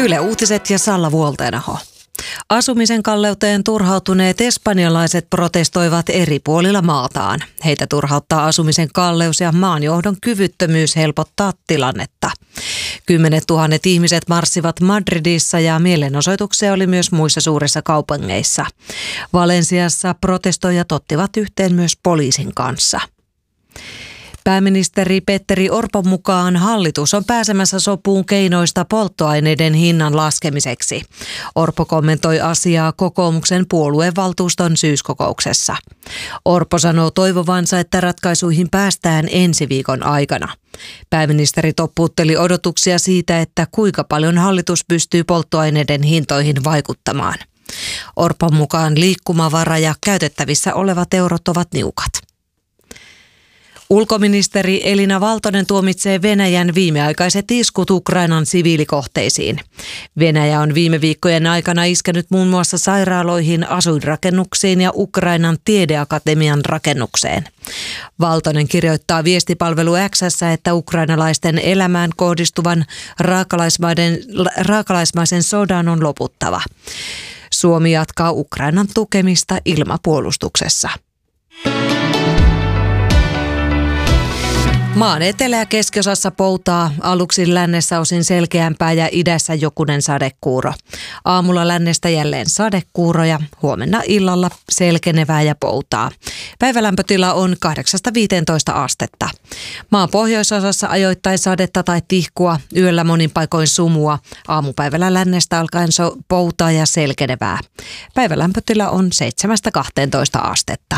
Yle Uutiset ja Salla Vuolteenaho. Asumisen kalleuteen turhautuneet espanjalaiset protestoivat eri puolilla maataan. Heitä turhauttaa asumisen kalleus ja maanjohdon kyvyttömyys helpottaa tilannetta. 10 000 ihmiset marssivat Madridissa ja mielenosoituksia oli myös muissa suurissa kaupungeissa. Valensiassa protestoijat ottivat yhteen myös poliisin kanssa. Pääministeri Petteri Orpon mukaan hallitus on pääsemässä sopuun keinoista polttoaineiden hinnan laskemiseksi. Orpo kommentoi asiaa kokoomuksen puoluevaltuuston syyskokouksessa. Orpo sanoo toivovansa, että ratkaisuihin päästään ensi viikon aikana. Pääministeri toppuutteli odotuksia siitä, että kuinka paljon hallitus pystyy polttoaineiden hintoihin vaikuttamaan. Orpon mukaan liikkumavara ja käytettävissä olevat eurot ovat niukat. Ulkoministeri Elina Valtonen tuomitsee Venäjän viimeaikaiset iskut Ukrainan siviilikohteisiin. Venäjä on viime viikkojen aikana iskenyt muun muassa sairaaloihin, asuinrakennuksiin ja Ukrainan tiedeakatemian rakennukseen. Valtonen kirjoittaa viestipalvelu X:ssä, että ukrainalaisten elämään kohdistuvan raakalaismaisen sodan on loputtava. Suomi jatkaa Ukrainan tukemista ilmapuolustuksessa. Maan etelä- ja keskiosassa poutaa, aluksi lännessä osin selkeämpää ja idässä jokunen sadekuuro. Aamulla lännestä jälleen sadekuuroja, huomenna illalla selkenevää ja poutaa. Päivälämpötila on 8-15 astetta. Maan pohjoisosassa ajoittain sadetta tai tihkua, yöllä monin paikoin sumua. Aamupäivällä lännestä alkaen poutaa ja selkenevää. Päivälämpötila on 7-12 astetta.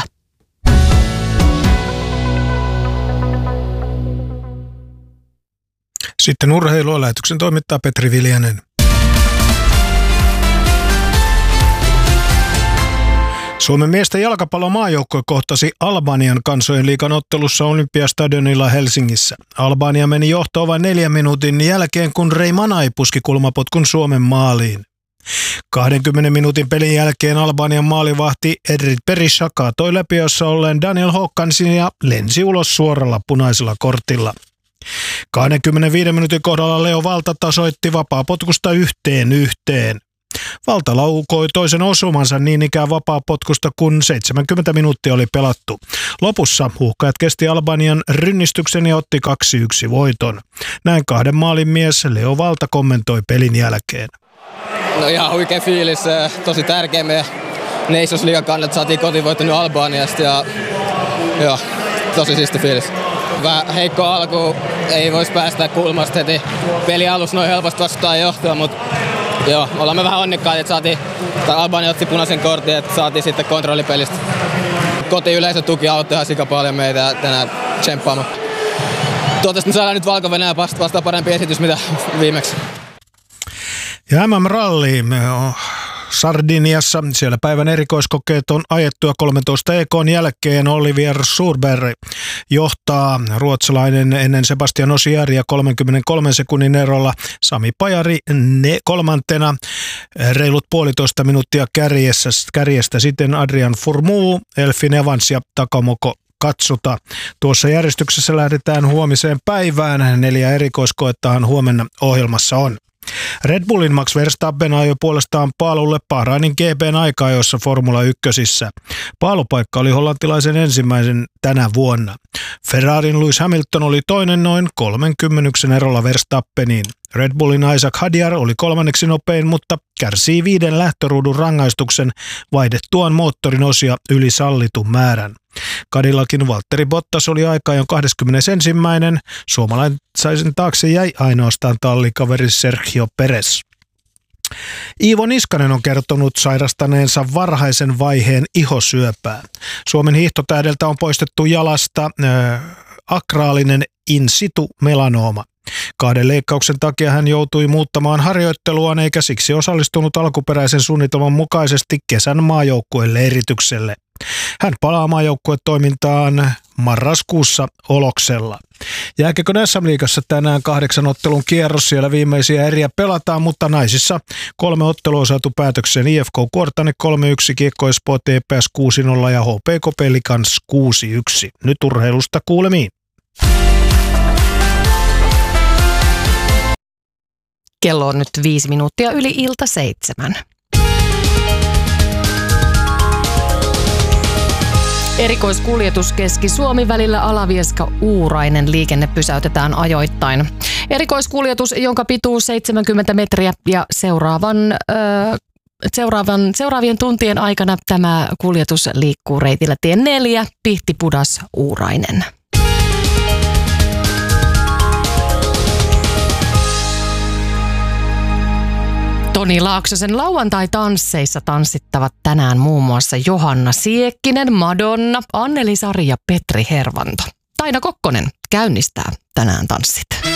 Sitten urheilua. Lähetyksen toimittaa Petri Viljanen. Suomen miesten jalkapallomaajoukkue kohtasi Albanian kansojen liigan ottelussa Olympiastadionilla Helsingissä. Albania meni johtoon vain 4 minuutin jälkeen, kun Rei Manai puski kulmapotkun Suomen maaliin. 20 minuutin pelin jälkeen Albanian maalivahti Edrit Berisha kaatoi läpiössä olleen Daniel Håkansin ja lensi ulos suoralla punaisella kortilla. 25 minuutin kohdalla Leo Valta tasoitti vapaapotkusta 1-1. Valta laukoi toisen osumansa niin ikään vapaapotkusta, kun 70 minuuttia oli pelattu. Lopussa huuhkajat kesti Albanian rynnistyksen ja otti 2-1 voiton. Näin 2 maalin mies Leo Valta kommentoi pelin jälkeen. No ihan huikea fiilis, tosi tärkeä. Me Nations Liigan kannalta saatiin kotivoitto nyt Albaniasta ja joo, tosi siisti fiilis. Vähän heikko alku, ei voisi päästä kulmasta heti peli alussa noin helposti vastaan johtoa, mutta joo, ollaan me vähän onnekkaita, että Albania otti punaisen kortin, että saatiin sitten kontrollipelistä. Kotiyleisön tuki auttoi ihan sika paljon meitä tänään tsemppaamaan. Toivottavasti me saadaan nyt Valko-Venäjä vastaan parempi esitys mitä viimeksi. Ja MM-ralli Sardiniassa. Siellä päivän erikoiskokeet on ajettu ja 13 EK:n jälkeen Olivier Surberg johtaa, ruotsalainen ennen Sebastian Osiaria 33 sekunnin erolla. Sami Pajari kolmantena, reilut 1,5 minuuttia kärjestä. Sitten Adrian Fourmou, Elfyn Evans ja Takamoko Katsuta. Tuossa järjestyksessä lähdetään huomiseen päivään. 4 erikoiskoettahan huomenna ohjelmassa on. Red Bullin Max Verstappen ajoi puolestaan paalulle Bahrainin GP:n aika-ajoissa Formula 1:ssä. Paalupaikka oli hollantilaisen ensimmäisen tänä vuonna. Ferrarin Lewis Hamilton oli toinen noin 30 erolla Verstappeniin. Red Bullin Isaac Hadjar oli 3. nopein, mutta kärsii 5 lähtöruudun rangaistuksen vaihdettuaan moottorin osia yli sallitun määrän. Cadillacin Valtteri Bottas oli aika-ajon 21. Suomalaisen taakse jäi ainoastaan tallikaveri Sergio Perez. Iivo Niskanen on kertonut sairastaneensa varhaisen vaiheen ihosyöpää. Suomen hiihtotähdeltä on poistettu jalasta akraalinen in situ melanooma. 2 leikkauksen takia hän joutui muuttamaan harjoitteluaan eikä siksi osallistunut alkuperäisen suunnitelman mukaisesti kesän maajoukkueen leiritykselle. Hän palaa maajoukkuetoimintaan marraskuussa Oloksella. Jääkiekon SM-liigassa tänään 8 ottelun kierros, siellä viimeisiä eriä pelataan, mutta naisissa 3 ottelua on saatu päätökseen. IFK Kuortane 3-1, Kiekko Espoo TPS 6-0 ja HPK Pelicans 6-1. Nyt urheilusta kuulemiin. Kello on nyt 5 minuuttia yli ilta 7. Erikoiskuljetus Keski-Suomi välillä Alavieska-Uurainen liikenne pysäytetään ajoittain. Erikoiskuljetus, jonka pituus 70 metriä ja seuraavien tuntien aikana tämä kuljetus liikkuu reitillä tie 4, Pihtipudas-Uurainen. Toni Laaksosen lauantai-tansseissa tanssittavat tänään muun muassa Johanna Siekkinen, Madonna, Anneli Sari ja Petri Hervanto. Taina Kokkonen käynnistää tänään tanssit.